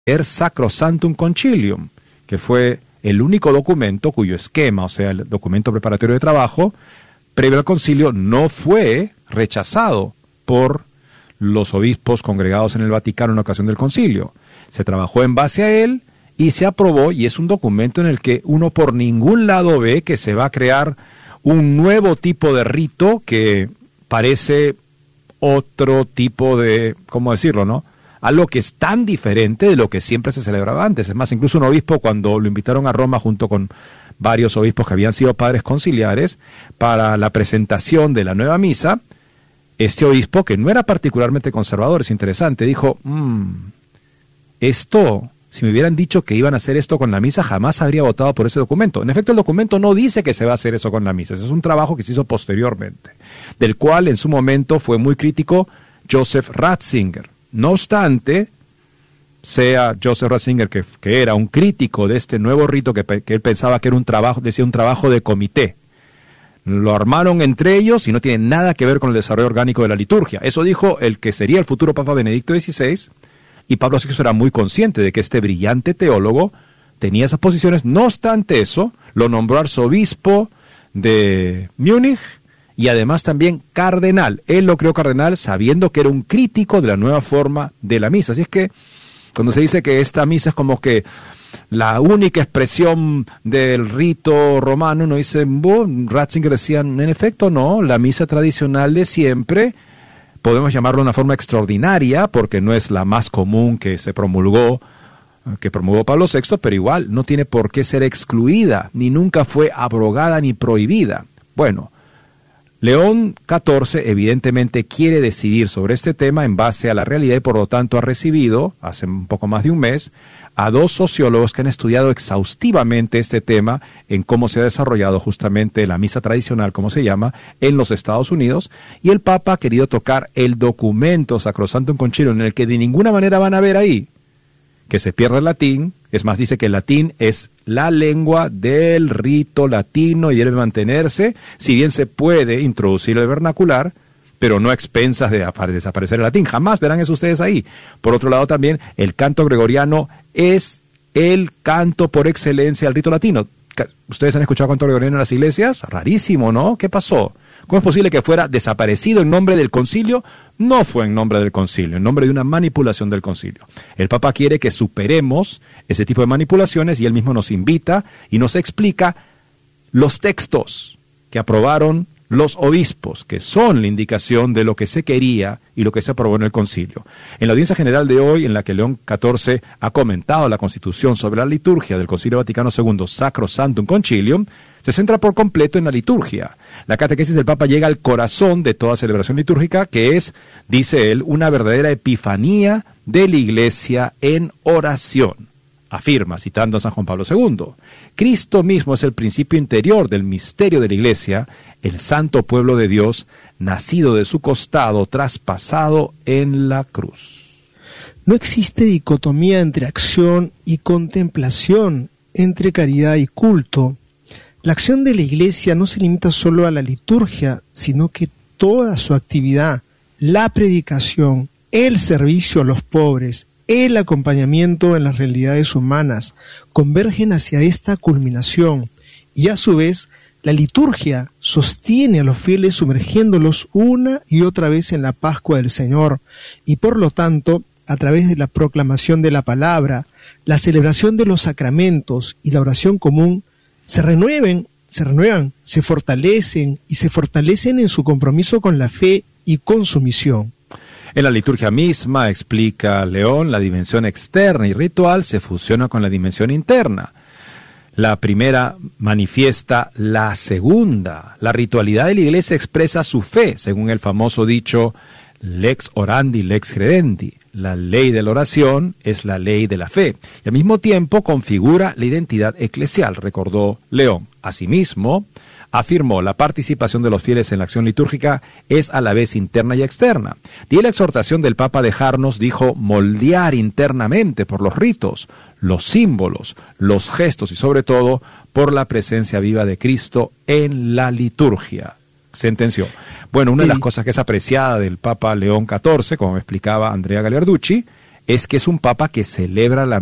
Sacrosanctum Concilium, que fue el único documento cuyo esquema, o sea, el documento preparatorio de trabajo, previo al concilio, no fue rechazado por los obispos congregados en el Vaticano en ocasión del concilio. Se trabajó en base a él y se aprobó, y es un documento en el que uno por ningún lado ve que se va a crear un nuevo tipo de rito que parece otro tipo de, ¿cómo decirlo, no? Algo que es tan diferente de lo que siempre se celebraba antes. Es más, incluso un obispo, cuando lo invitaron a Roma junto con varios obispos que habían sido padres conciliares, para la presentación de la nueva misa, este obispo, que no era particularmente conservador, es interesante, dijo, esto, si me hubieran dicho que iban a hacer esto con la misa, jamás habría votado por ese documento. En efecto, el documento no dice que se va a hacer eso con la misa. Ese es un trabajo que se hizo posteriormente, del cual en su momento fue muy crítico Joseph Ratzinger. No obstante, sea Joseph Ratzinger, que era un crítico de este nuevo rito, que él pensaba que era un trabajo, decía un trabajo de comité. Lo armaron entre ellos y no tiene nada que ver con el desarrollo orgánico de la liturgia. Eso dijo el que sería el futuro Papa Benedicto XVI, y Pablo VI era muy consciente de que este brillante teólogo tenía esas posiciones. No obstante eso, lo nombró arzobispo de Múnich, y además también cardenal. Él lo creó cardenal sabiendo que era un crítico de la nueva forma de la misa. Así es que cuando se dice que esta misa es como que la única expresión del rito romano, uno dice, Ratzinger decía, en efecto no, la misa tradicional de siempre, podemos llamarlo de una forma extraordinaria, porque no es la más común que se promulgó, que promulgó Pablo VI, pero igual no tiene por qué ser excluida, ni nunca fue abrogada ni prohibida. Bueno, León XIV evidentemente quiere decidir sobre este tema en base a la realidad y por lo tanto ha recibido, hace un poco más de un mes, a dos sociólogos que han estudiado exhaustivamente este tema en cómo se ha desarrollado justamente la misa tradicional, como se llama, en los Estados Unidos, y el Papa ha querido tocar el documento Sacrosanctum Concilium, en el que de ninguna manera van a ver ahí que se pierde el latín. Es más, dice que el latín es la lengua del rito latino y debe mantenerse, si bien se puede introducir el vernacular, pero no a expensas de desaparecer el latín. Jamás verán eso ustedes ahí. Por otro lado también, el canto gregoriano es el canto por excelencia del rito latino. ¿Ustedes han escuchado canto gregoriano en las iglesias? Rarísimo, ¿no? ¿Qué pasó? ¿Cómo es posible que fuera desaparecido en nombre del concilio? No fue en nombre del concilio, en nombre de una manipulación del concilio. El Papa quiere que superemos ese tipo de manipulaciones y él mismo nos invita y nos explica los textos que aprobaron los obispos, que son la indicación de lo que se quería y lo que se aprobó en el concilio. En la audiencia general de hoy, en la que León XIV ha comentado la Constitución sobre la liturgia del Concilio Vaticano II, Sacrosanctum Concilium, se centra por completo en la liturgia. La catequesis del Papa llega al corazón de toda celebración litúrgica, que es, dice él, una verdadera epifanía de la Iglesia en oración. Afirma, citando a San Juan Pablo II, Cristo mismo es el principio interior del misterio de la Iglesia, el santo pueblo de Dios, nacido de su costado, traspasado en la cruz. No existe dicotomía entre acción y contemplación, entre caridad y culto. La acción de la Iglesia no se limita solo a la liturgia, sino que toda su actividad, la predicación, el servicio a los pobres, el acompañamiento en las realidades humanas, convergen hacia esta culminación, y a su vez la liturgia sostiene a los fieles sumergiéndolos una y otra vez en la Pascua del Señor, y por lo tanto, a través de la proclamación de la palabra, la celebración de los sacramentos y la oración común, se renuevan, se fortalecen en su compromiso con la fe y con su misión. En la liturgia misma, explica León, la dimensión externa y ritual se fusiona con la dimensión interna. La primera manifiesta la segunda. La ritualidad de la Iglesia expresa su fe, según el famoso dicho lex orandi, lex credendi. La ley de la oración es la ley de la fe. Y al mismo tiempo configura la identidad eclesial, recordó León. Asimismo, afirmó, la participación de los fieles en la acción litúrgica es a la vez interna y externa. Y la exhortación del Papa a dejarnos, dijo, moldear internamente por los ritos, los símbolos, los gestos y sobre todo por la presencia viva de Cristo en la liturgia. Sentenció. Bueno, una de las cosas que es apreciada del Papa León XIV, como me explicaba Andrea Gagliarducci, es que es un papa que celebra la